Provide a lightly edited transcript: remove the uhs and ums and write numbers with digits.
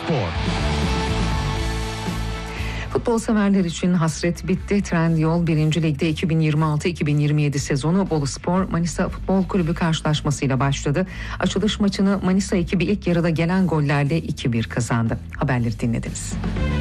Spor. Futbol severler için hasret bitti. Trendyol 1. Lig'de 2026-2027 sezonu Boluspor Manisa Futbol Kulübü karşılaşmasıyla başladı. Açılış maçını Manisa ekibi ilk yarıda gelen gollerle 2-1 kazandı. Haberleri dinlediniz.